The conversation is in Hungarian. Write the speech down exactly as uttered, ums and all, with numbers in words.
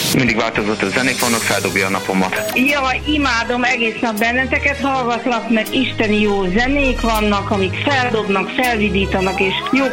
Mindig változatos zenék vannak, feldobja a napomat. Jaj, imádom, egész nap benneteket hallgatlak, mert isteni jó zenék vannak, amik feldobnak, felvidítanak, és jó